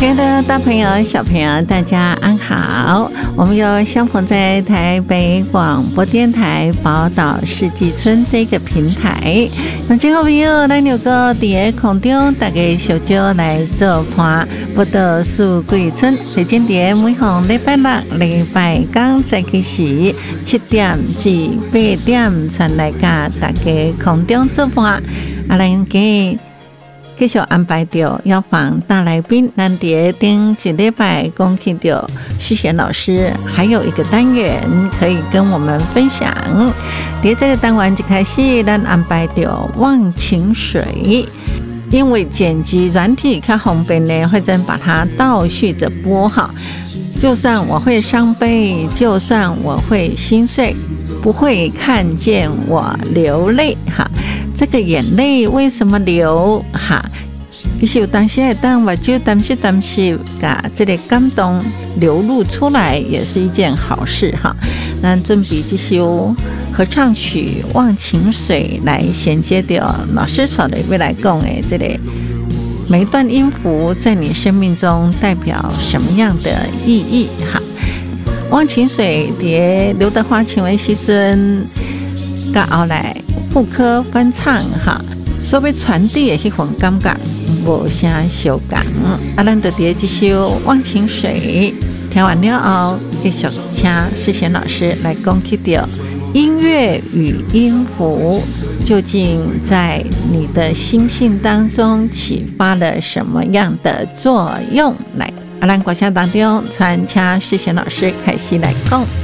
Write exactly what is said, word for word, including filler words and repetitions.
亲爱的大朋友小朋友大家安好，我们又相逢在台北广播电台宝岛世纪村这个平台。那今后朋友咱有个在空中大家小酒来做伴宝岛四季村水晶碟，每逢礼拜六礼拜天在开始七点至八点传来甲大家空中做伴。啊，咱给继续安排到要访大来宾，咱伫顶一礼拜讲起到世贤老师，还有一个单元可以跟我们分享。伫这个单元一开始，咱安排到忘情水，因为剪辑软体较方便呢，会真把它倒叙着播哈。就算我会伤悲，就算我会心碎，不会看见我流泪哈。这个眼泪为什么流哈？其实有当时会当目睭淡湿淡湿，把这个感动流露出来，也是一件好事哈。咱准备这首合唱曲《忘情水》来衔接掉老师所要来讲的这个每一段音符在你生命中代表什么样的意义哈？忘情水伫刘德华请为时阵，甲后来副科翻唱哈，所要传递的迄份感觉无啥相共。啊，咱就伫这首《忘情水》听完了后，继续请世贤老师来讲起到音乐与音符究竟在你的心性当中启发了什么样的作用？来，啊，咱歌声当中，传请世贤老师开始来讲。